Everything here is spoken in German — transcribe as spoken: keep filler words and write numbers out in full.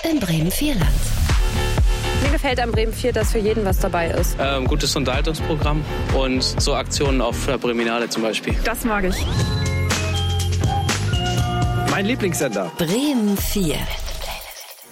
im Bremen vier Land. Mir gefällt am Bremen vier, dass für jeden was dabei ist. Ähm, gutes Unterhaltungsprogramm und so Aktionen auf der Breminale zum Beispiel. Das mag ich. Mein Lieblingssender. Bremen vier.